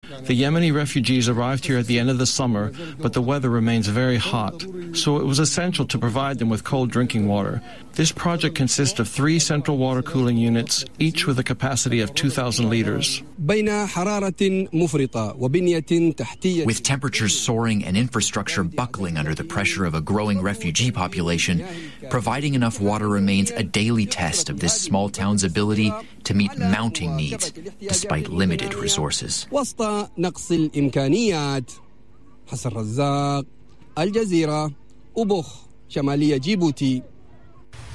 The Yemeni refugees arrived here at the end of the summer, but the weather remains very hot, so it was essential to provide them with cold drinking water. This project consists of 3 central water cooling units, each with a capacity of 2,000 liters. With temperatures soaring and infrastructure buckling under the pressure of a growing refugee population, providing enough water remains a daily test of this small town's ability to meet mounting needs despite limited resources. حسن رزاق الجزيرة أبوخ شمالية جيبوتي